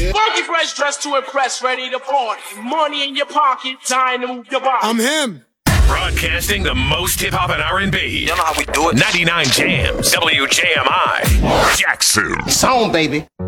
Funky fresh, dressed to impress, ready to party. Money in your pocket, time to move your body. I'm him. Broadcasting the most hip-hop and R&B. You know how we do it. 99 Jams, WJMI, Jackson. It's on, baby.